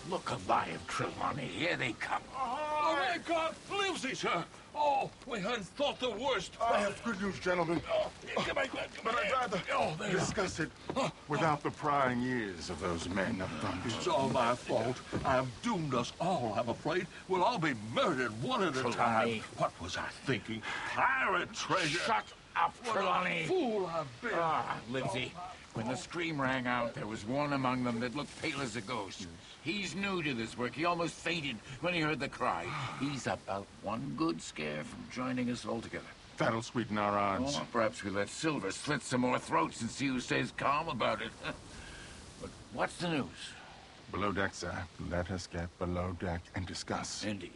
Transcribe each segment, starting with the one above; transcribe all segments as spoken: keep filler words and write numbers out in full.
Look alive, Trelawney. Here they come. Oh, my God! Livesey, sir! Oh, we had thought the worst. I have good news, gentlemen. Oh, come on, come But on. I'd rather Oh, there you are. discuss it without the prying ears of those men up front. It's all my fault. I have doomed us all, I'm afraid. We'll all be murdered one at a time. Trelawney. What was I thinking? Pirate treasure! Shut up, What Trelawney. a fool I've been. Ah, Livesey. When the scream rang out, there was one among them that looked pale as a ghost. He's new to this work. He almost fainted when he heard the cry. He's about one good scare from joining us all together. That'll sweeten our odds. Oh, perhaps we let Silver slit some more throats and see who stays calm about it. But what's the news? Below deck, sir. Let us get below deck and discuss. Indeed.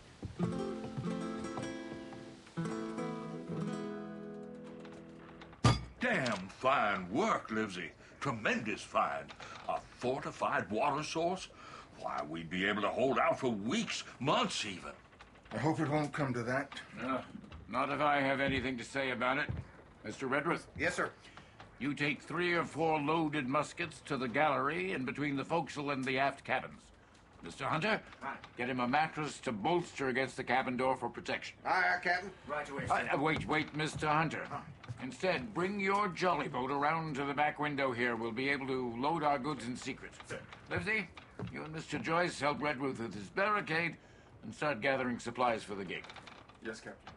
Damn fine work, Livesey. Tremendous find. A fortified water source? Why, we'd be able to hold out for weeks, months even. I hope it won't come to that. Uh, not if I have anything to say about it. Mister Redruth, Yes, sir. you take three or four loaded muskets to the gallery in between the forecastle and the aft cabins. Mister Hunter, get him a mattress to bolster against the cabin door for protection. Aye, aye, Captain. Right away. Uh, uh, wait, wait, Mister Hunter. Instead, bring your jolly boat around to the back window here. We'll be able to load our goods in secret. Livesey, you and Mister Joyce help Redruth with his barricade and start gathering supplies for the gig. Yes, Captain.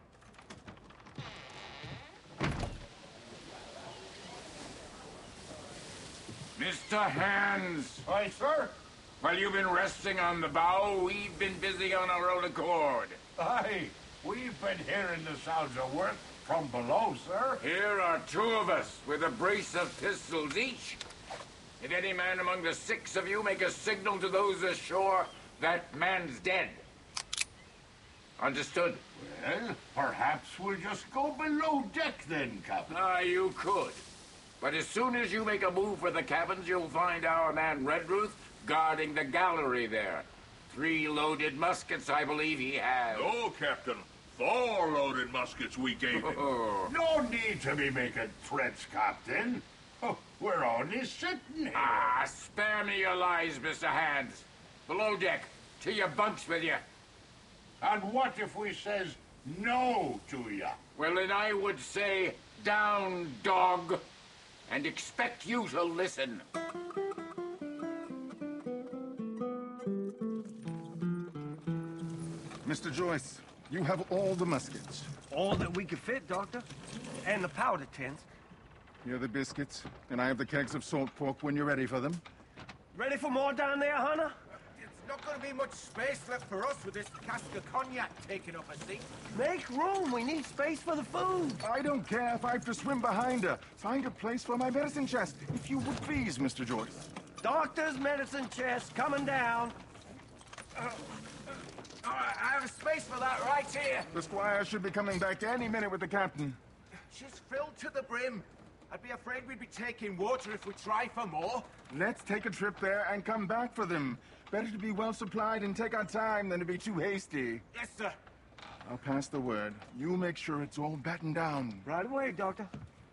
Mister Hands! Aye, sir. While you've been resting on the bow, we've been busy on our own accord. Aye, we've been hearing the sounds of work from below, sir. Here are two of us with a brace of pistols each. If any man among the six of you make a signal to those ashore, that man's dead. Understood? Well, perhaps we'll just go below deck then, Captain. Ah, you could. But as soon as you make a move for the cabins, you'll find our man Redruth guarding the gallery there. Three loaded muskets, I believe he has. No, Captain. Four loaded muskets we gave him. Oh. No need to be making threats, Captain. Oh, we're only sitting here. Ah, spare me your lies, Mister Hands. Below deck, to your bunks with you. And what if we says no to ya? Well, then I would say, down, dog, and expect you to listen. Mister Joyce, you have all the muskets. All that we could fit, Doctor. And the powder tins. Here are the biscuits, and I have the kegs of salt pork when you're ready for them. Ready for more down there, Hunter? It's not going to be much space left for us with this cask of cognac taking up a seat. Make room. We need space for the food. I don't care if I have to swim behind her. Find a place for my medicine chest, if you would please, Mister Joyce. Doctor's medicine chest coming down. Uh, uh, I have a space for that right here. The squire should be coming back any minute with the captain. She's filled to the brim. I'd be afraid we'd be taking water if we try for more. Let's take a trip there and come back for them. Better to be well supplied and take our time than to be too hasty. Yes, sir. I'll pass the word. You make sure it's all battened down. Right away, Doctor.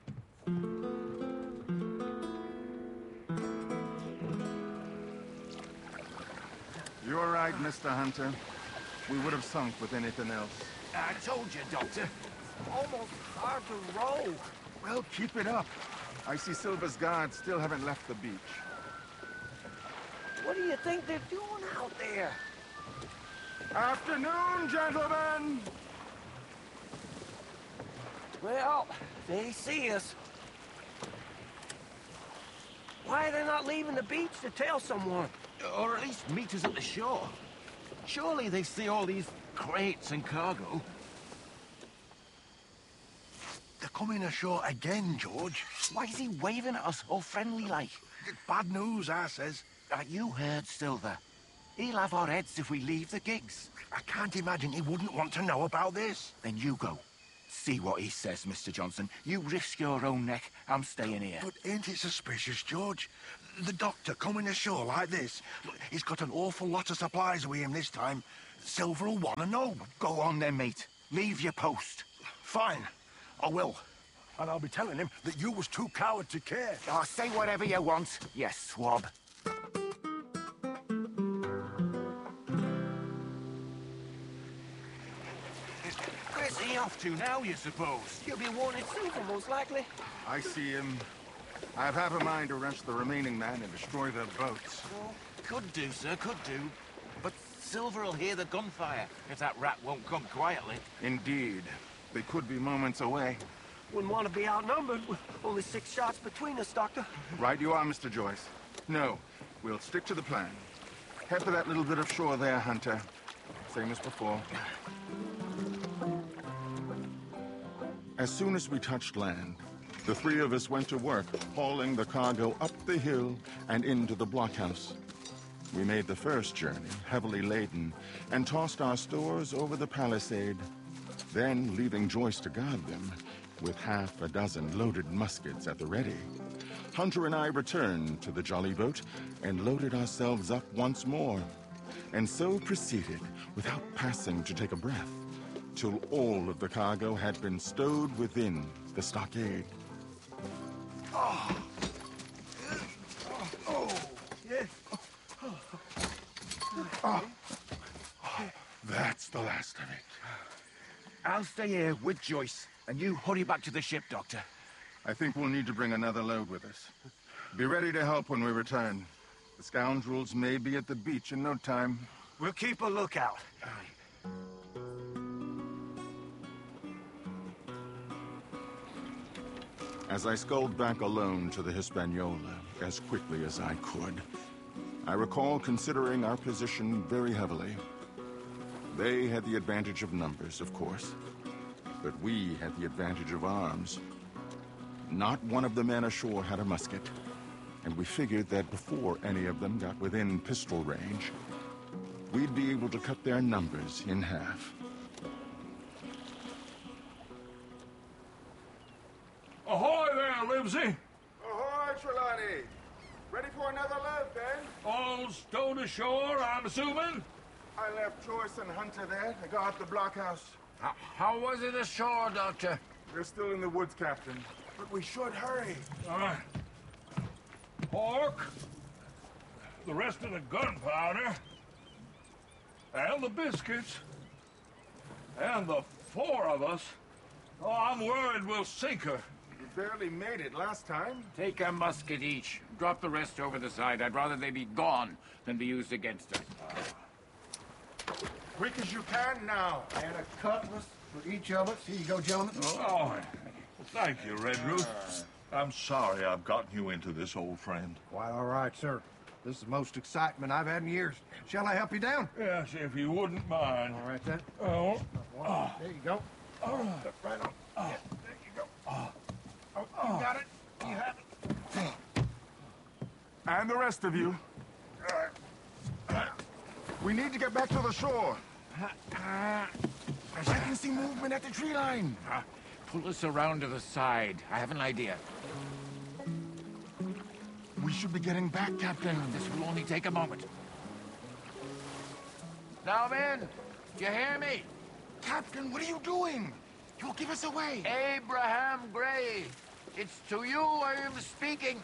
You're right, Mister Hunter. We would have sunk with anything else. I told you, Doctor. Almost hard to row. Well, keep it up. I see Silver's guards still haven't left the beach. What do you think they're doing out there? Afternoon, gentlemen! Well, they see us. Why are they not leaving the beach to tell someone? Or at least meet us at the shore. Surely they see all these crates and cargo. They're coming ashore again, George. Why is he waving at us all friendly like? Bad news, I says. Uh, you heard Silver. He'll have our heads if we leave the gigs. I can't imagine he wouldn't want to know about this. Then you go. See what he says, Mister Johnson. You risk your own neck. I'm staying here. But ain't it suspicious, George? The doctor coming ashore like this. Look, he's got an awful lot of supplies with him this time. Silver'll want to know. Go on then, mate. Leave your post. Fine. I will. And I'll be telling him that you was too coward to care. Oh, say whatever you want, you swab. off to now, you suppose? You'll be wanted Silver, most likely. I see him. I have half a mind to arrest the remaining man and destroy their boats. Well, could do, sir, could do. But Silver will hear the gunfire if that rat won't come quietly. Indeed. They could be moments away. Wouldn't want to be outnumbered with only six shots between us, Doctor. Right you are, Mister Joyce. No, we'll stick to the plan. Head for that little bit of shore there, Hunter. Same as before. As soon as we touched land, the three of us went to work, hauling the cargo up the hill and into the blockhouse. We made the first journey, heavily laden, and tossed our stores over the palisade. Then, leaving Joyce to guard them, with half a dozen loaded muskets at the ready, Hunter and I returned to the jolly boat and loaded ourselves up once more, and so proceeded, without passing to take a breath, till all of the cargo had been stowed within the stockade. Oh, Yeah. Oh, that's the last of it. I'll stay here with Joyce, and you hurry back to the ship, Doctor. I think we'll need to bring another load with us. Be ready to help when we return. The scoundrels may be at the beach in no time. We'll keep a lookout. As I sculled back alone to the Hispaniola as quickly as I could, I recall considering our position very heavily. They had the advantage of numbers, of course, but we had the advantage of arms. Not one of the men ashore had a musket, and we figured that before any of them got within pistol range, we'd be able to cut their numbers in half. Ahoy there, Livesey! Ahoy, Trelawney! Ready for another load, Ben? All stowed ashore, I'm assuming? I left Joyce and Hunter there to guard the blockhouse. How, how was it ashore, Doctor? They're still in the woods, Captain. But we should hurry. All right. Pork, the rest of the gunpowder, and the biscuits, and the four of us. Oh, I'm worried we'll sink her. We barely made it last time. Take a musket each. Drop the rest over the side. I'd rather they be gone than be used against us. Quick as you can now. And a cutlass for each of us. Here you go, gentlemen. Oh, thank you, Redruth. I'm sorry I've gotten you into this, old friend. Quite all right, sir. This is the most excitement I've had in years. Shall I help you down? Yes, if you wouldn't mind. All right, then. Oh, One. There you go. all right. Right on. Yeah, there you go. Oh, you got it. You have it. And the rest of you. We need to get back to the shore. I can see movement at the tree line. Uh, pull us around to the side. I have an idea. We should be getting back, Captain. This will only take a moment. Now, men, do you hear me? Captain, what are you doing? You'll give us away. Abraham Gray, it's to you I am speaking.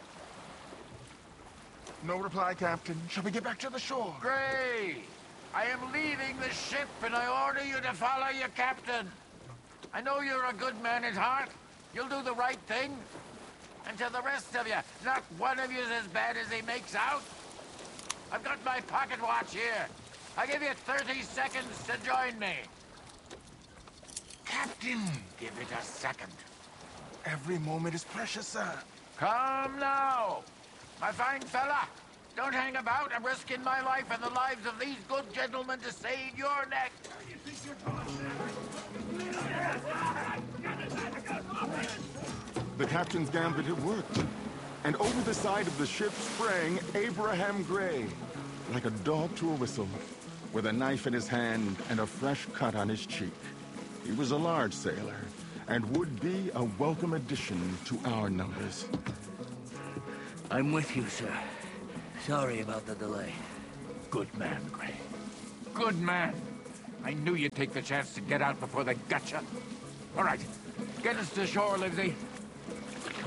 No reply, Captain. Shall we get back to the shore? Gray, I am leaving the ship and I order you to follow your captain. I know you're a good man at heart. You'll do the right thing. And to the rest of you, not one of you's as bad as he makes out. I've got my pocket watch here. I give you thirty seconds to join me. Captain! Give it a second. Every moment is precious, sir. Come now. My fine fella, don't hang about. I'm risking my life and the lives of these good gentlemen to save your neck. The captain's gambit had worked. And over the side of the ship sprang Abraham Gray, like a dog to a whistle, with a knife in his hand and a fresh cut on his cheek. He was a large sailor, and would be a welcome addition to our numbers. I'm with you, sir. Sorry about the delay. Good man, Gray. Good man. I knew you'd take the chance to get out before they got you. All right, get us to shore, Livesey.